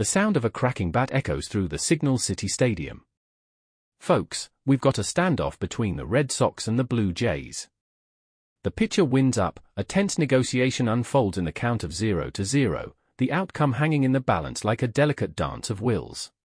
The sound of a cracking bat echoes through the Signal City Stadium. Folks, we've got a standoff between the Red Sox and the Blue Jays. The pitcher winds up, a tense negotiation unfolds in the count of 0-0, the outcome hanging in the balance like a delicate dance of wills.